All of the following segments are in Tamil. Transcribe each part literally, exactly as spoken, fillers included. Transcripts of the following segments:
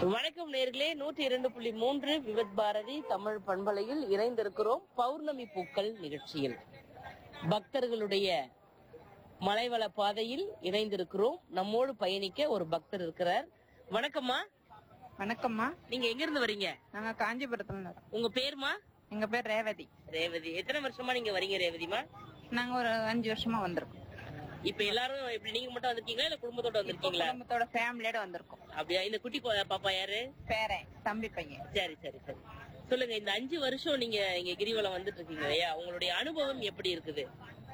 வணக்கம் நேர்களே, நூற்றி இரண்டு புள்ளி மூன்று விவத் பாரதி தமிழ் பண்பலையில் இணைந்திருக்கிறோம். பௌர்ணமி பூக்கள் நிகழ்ச்சியில் பக்தர்களுடைய மலைவள பாதையில் இணைந்திருக்கிறோம். நம்மோடு பயணிக்க ஒரு பக்தர் இருக்கிறார். வணக்கம்மா. வணக்கம்மா. நீங்க எங்க இருந்து வரீங்க? நாங்க காஞ்சிபுரத்துல. உங்க பேருமா? எங்க பேர் ரேவதி. ரேவதி, எத்தனை வருஷமா நீங்க வரீங்க ரேவதிமா? நாங்க ஒரு அஞ்சு வருஷமா வந்திருக்கோம். இப்ப எல்லாரும் இப்படி நீங்க மட்டும் வந்திருக்கீங்களா இல்ல குடும்பத்தோட வந்திருக்கீங்களா? குடும்பத்தோட ஃபேமிலியோட வந்திருக்கோம். அப்படியா? இந்த குட்டி பாப்பா யாரு? பேரன், தம்பி பையன். சரி சரி சரி. சொல்லுங்க, இந்த அஞ்சு வருஷம் நீங்க இங்க கிரிவலம் வந்துட்டு இருக்கீங்க இல்லையா, உங்களுடைய அனுபவம் எப்படி இருக்குது?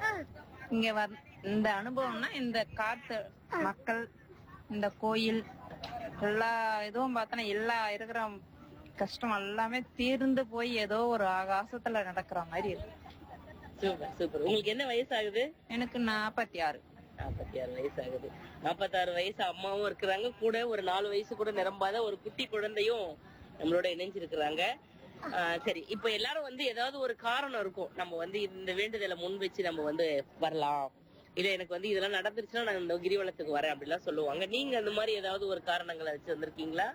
இங்க வந் இந்த அனுபவம்னா இந்த காத்து, மக்கள், இந்த கோயில், எல்லா இதுவும் பார்த்தோன்னா எல்லா இருக்கிற கஷ்டம் எல்லாமே தீர்ந்து போய் ஏதோ ஒரு ஆகாசத்துல நடக்கிற மாதிரி இருக்கு. Super super. உங்களுக்கு என்ன வயசு ஆகுது? எனக்கு நாப்பத்தி ஆறு. நாப்பத்தி ஆறு வயசு ஆகுது. நாப்பத்தி ஆறு வயசு அம்மாவும் இருக்கிறாங்க, கூட ஒரு நாலு வயசு கூட நிரம்பாத ஒரு குட்டி குழந்தையும் நம்மளோட இணைஞ்சிருக்கிறாங்க. சரி, இப்ப எல்லாரும் வந்து ஏதாவது ஒரு காரணம் இருக்கும், நம்ம வந்து இந்த வேண்டுதலை முன் வச்சு நம்ம வந்து வரலாம், இல்ல எனக்கு வந்து இதெல்லாம் நடந்துருச்சுன்னா நான் இந்த கிரிவலத்துக்கு வரேன் அப்படிலாம் சொல்லுவாங்க. நீங்க அந்த மாதிரி ஏதாவது ஒரு காரணங்களை வச்சு வந்திருக்கீங்களா?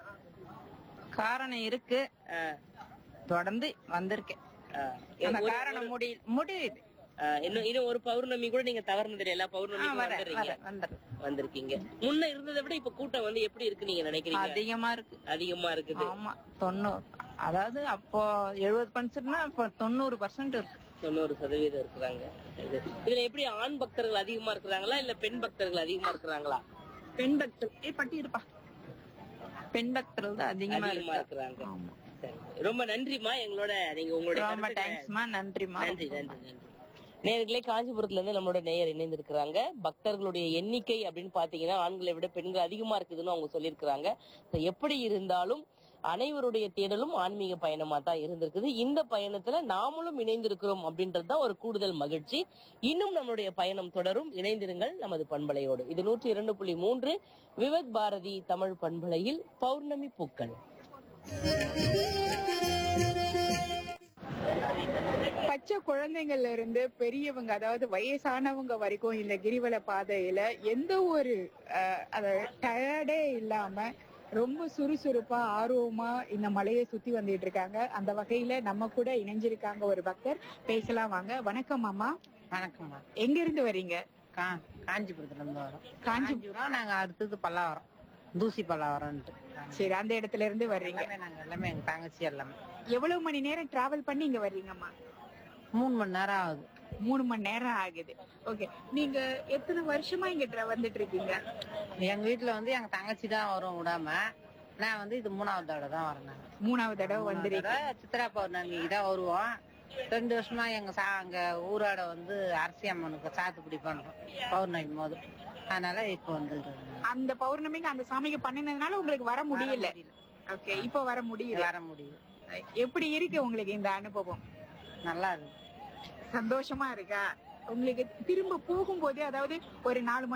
காரணம் இருக்கு, தொடர்ந்து வந்திருக்கேன். காரணம் முடியல முடியுது. இன்னும் இன்னும் ஒரு பௌர்ணமி கூட நீங்க தவறுனது எல்லா பௌர்ணமியும் வந்திருக்கீங்க. முன்ன இருந்ததை விட இப்ப கூட்டம் வந்து எப்படி இருக்கு நீங்க நினைக்கிறீங்க? அதிகமா இருக்கு. அதிகமா இருக்குது. ஆமா, தொண்ணூறு, அதாவது அப்போ எழுபது பர்சன்ட்னா இப்ப தொண்ணூறு பர்சன்ட் இருக்கு. தொண்ணூறு சதவீதம் இருக்கிறாங்க. இதுல எப்படி ஆண் பக்தர்கள் அதிகமா இருக்கிறாங்களா இல்ல பெண் பக்தர்கள் அதிகமா இருக்கிறாங்களா? பெண் பக்தர்கள் ஏ பட்டி இருப்பா பெண் பக்தர்கள் தான் அதிகமா இருக்கிறாங்க. ரொம்ப நன்றிமா, எங்களோட நீங்க உங்களுடைய நன்றிமா. நன்றி நன்றி நன்றி. நேயர்களே, காஞ்சிபுரத்துல இருந்து நம்மளோட நேயர் இணைந்திருக்கிறாங்க. பக்தர்களுடைய எண்ணிக்கை அப்படின்னு பாத்தீங்கன்னா ஆண்களை விட பெண்கள் அதிகமா இருக்குதுன்னு அவங்க சொல்லியிருக்கிறாங்க. எப்படி இருந்தாலும் அனைவருடைய தேடலும் ஆன்மீக பயணமா தான் இருந்திருக்குது. இந்த பயணத்துல நாமளும் இணைந்திருக்கிறோம் அப்படின்றதுதான் ஒரு கூடுதல் மகிழ்ச்சி. இன்னும் நம்மளுடைய பயணம் தொடரும். இணைந்திருங்கள் நமது பண்பலையோடு. இது நூற்றி இரண்டு புள்ளி மூன்று விவத் பாரதி தமிழ் பண்பலையில் பௌர்ணமி பூக்கள். பச்சை குழந்தைங்கள்ல இருந்து பெரியவங்க, அதாவது வயசானவங்க வரைக்கும் இந்த கிரிவல பாதையில எந்த ஒரு டயர்டே இல்லாம ரொம்ப சுறுசுறுப்பா ஆர்வமா இந்த மலையை சுத்தி வந்துட்டு இருக்காங்க. அந்த வகையில நம்ம கூட இணைஞ்சிருக்காங்க ஒரு பக்தர். பேசலாம் வாங்க. வணக்கம் அம்மா. வணக்கம். எங்க இருந்து வரீங்க? காஞ்சிபுரத்துல இருந்து வரோம். காஞ்சிபுரம். நாங்க அடுத்தது பல்லாவரம், தூசி பல்லாவரம். சரி, அந்த இடத்துல இருந்து வர்றீங்க. நாங்க எல்லாமே எங்க தங்கச்சி எல்லாமே. எவ்வளவு மணி நேரம் டிராவல் பண்ணி இங்க வர்றீங்கம்மா? மூணு மணி நேரம் ஆகுது. மூணு மணி நேரம் ஆகுது. ஓகே, நீங்க எத்தனை வருஷமா இங்க வந்துட்டு இருக்கீங்க? எங்க வீட்டுல வந்து எங்க தங்கச்சி தான் வரும் விடாம. நான் வந்து இது மூணாவது தடவை தான் வரேன். மூணாவது தடவை வந்துருக்கேன். சித்ரா பௌர்ணமிக்கு தான் வருவோம். ரெண்டு வருஷமா எங்க சா அங்க ஊராட வந்து அரசி அம்மனுக்கு சாத்துக்குடி பண்றோம் பௌர்ணமி போது. அதனால இப்ப வந்து அந்த பௌர்ணமிக்கு அந்த சாமிக்கு பண்ணினதுனால உங்களுக்கு வர முடியல. ஓகே, இப்ப வர முடியல. வர முடியும். எப்படி இருக்கு உங்களுக்கு இந்த அனுபவம்? நல்லா இருக்கு. சந்தோஷமா இருக்கா உங்களுக்கு? திரும்ப போகும்போது, அதாவது ஒரு நாலு